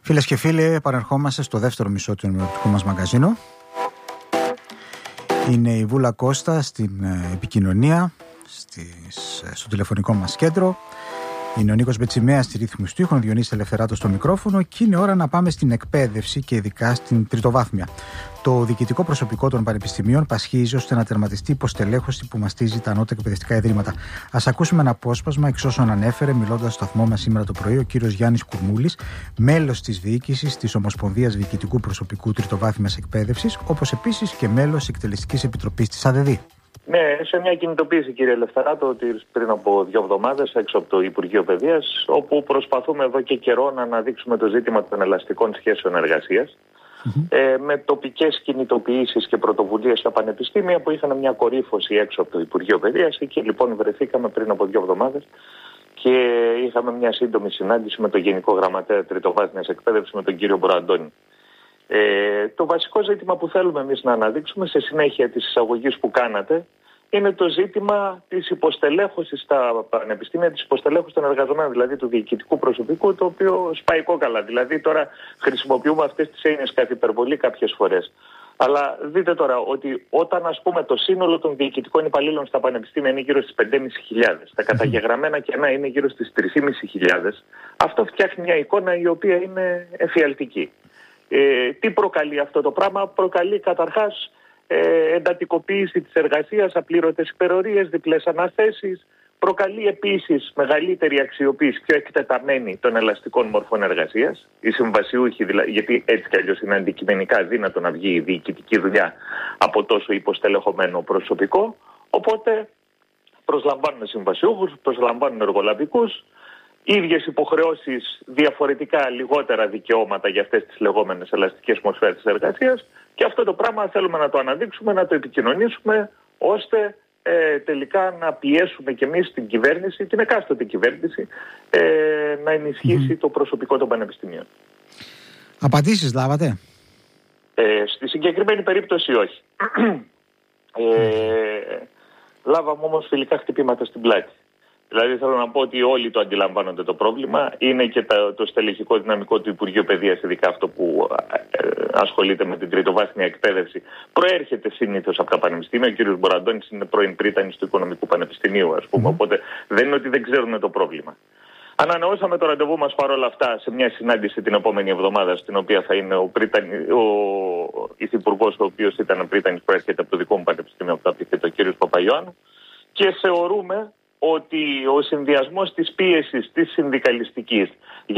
Φίλες και φίλοι, επανερχόμαστε στο δεύτερο μισό του ενημερωτικού μας μαγκαζίνου. Είναι η Βούλα Κώστα στην επικοινωνία, στο τηλεφωνικό μας κέντρο. Είναι ο Νίκος Μπετσιμέας στη ρύθμιση του ήχου, ο Διονύσης Ελευθεράτος στο μικρόφωνο και είναι ώρα να πάμε στην εκπαίδευση και ειδικά στην τριτοβάθμια. Το διοικητικό προσωπικό των πανεπιστημίων πασχίζει ώστε να τερματιστεί η υποστελέχωση που μαστίζει τα ανώτατα εκπαιδευτικά ιδρύματα. Ας ακούσουμε ένα απόσπασμα εξ όσων ανέφερε, μιλώντας στο σταθμό μας σήμερα το πρωί, ο κύριος Γιάννης Κουρμούλης, μέλος της διοίκησης της Ομοσπονδίας Διοικητικού Προσωπικού Τριτοβάθμιας Εκπαίδευσης, όπως επίσης και μέλος Εκτελεστικής Επιτροπής της ΑΔΔ. Ναι, σε μια κινητοποίηση, κύριε Ελευθεράτο, πριν από 2 εβδομάδες έξω από το Υπουργείο Παιδείας, όπου προσπαθούμε εδώ και καιρό να αναδείξουμε το ζήτημα των ελαστικών σχέσεων εργασίας, με τοπικές κινητοποιήσεις και πρωτοβουλίες στα πανεπιστήμια που είχαν μια κορύφωση έξω από το Υπουργείο Παιδείας. Εκεί λοιπόν βρεθήκαμε πριν από 2 εβδομάδες και είχαμε μια σύντομη συνάντηση με τον Γενικό Γραμματέα Τριτοβάθμιας Εκπαίδευσης, με τον κύριο Μποροαντώνη. Το βασικό ζήτημα που θέλουμε εμείς να αναδείξουμε σε συνέχεια της εισαγωγής που κάνατε είναι το ζήτημα της υποστελέχωσης στα πανεπιστήμια, της υποστελέχωσης των εργαζομένων, δηλαδή του διοικητικού προσωπικού, το οποίο σπάει κόκαλα. Δηλαδή τώρα χρησιμοποιούμε αυτές τις έννοιες καθ' υπερβολή κάποιες φορές. Αλλά δείτε τώρα ότι όταν ας πούμε το σύνολο των διοικητικών υπαλλήλων στα πανεπιστήμια είναι γύρω στις 5.500, τα καταγεγραμμένα κενά είναι γύρω στις 3.500, αυτό φτιάχνει μια εικόνα η οποία είναι εφιαλτική. Τι προκαλεί αυτό το πράγμα? Προκαλεί καταρχάς εντατικοποίηση της εργασίας, απλήρωτες υπερορίες, διπλές αναθέσεις. Προκαλεί επίσης μεγαλύτερη αξιοποίηση, πιο εκτεταμένη των ελαστικών μορφών εργασίας. Οι συμβασιούχοι, δηλαδή, γιατί έτσι κι αλλιώς είναι αντικειμενικά δύνατο να βγει η διοικητική δουλειά από τόσο υποστελεχωμένο προσωπικό. Οπότε προσλαμβάνουν συμβασιούχους, προσλαμβάνουν εργολαβικούς. Ίδιες υποχρεώσεις, διαφορετικά λιγότερα δικαιώματα για αυτές τις λεγόμενες ελαστικές μορφές της εργασίας, και αυτό το πράγμα θέλουμε να το αναδείξουμε, να το επικοινωνήσουμε, ώστε τελικά να πιέσουμε κι εμείς την κυβέρνηση, την εκάστοτε κυβέρνηση, να ενισχύσει το προσωπικό των πανεπιστημίων. Απαντήσεις λάβατε? Στη συγκεκριμένη περίπτωση όχι. Λάβαμε όμως φιλικά χτυπήματα στην πλάτη. Δηλαδή θέλω να πω ότι όλοι το αντιλαμβάνονται το πρόβλημα. Είναι και το στελεχικό δυναμικό του Υπουργείου Παιδείας, ειδικά αυτό που ασχολείται με την τριτοβάθμια εκπαίδευση, προέρχεται συνήθως από τα πανεπιστήμια. Ο κ. Μποροαντώνης είναι πρώην πρίτανης του Οικονομικού Πανεπιστημίου, ας πούμε. Οπότε δεν είναι ότι δεν ξέρουν το πρόβλημα. Ανανεώσαμε το ραντεβού μας παρόλα αυτά σε μια συνάντηση την επόμενη εβδομάδα, στην οποία θα είναι ο υφυπουργός, ο οποίος ήταν πρίτανης, προέρχεται από το δικό μου πανεπιστήμιο, από το κ. Παπαϊωάννου, και θεωρούμε ότι ο συνδυασμός της πίεσης της συνδικαλιστικής